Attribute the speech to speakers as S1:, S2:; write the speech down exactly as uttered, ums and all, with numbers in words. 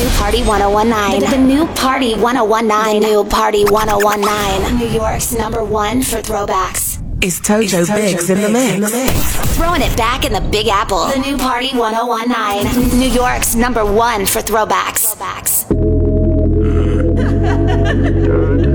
S1: new Party one oh one nine. The, the new Party one oh one nine. The new Party one oh one nine. New York's number one for throwbacks.
S2: Is Tojo Biggs in the mix?
S1: Throwing it back in the Big Apple. The new Party one oh one nine. New York's number one for throwbacks. Throwbacks.